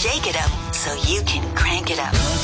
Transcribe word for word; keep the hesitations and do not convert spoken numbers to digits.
shake it up so you can crank it up.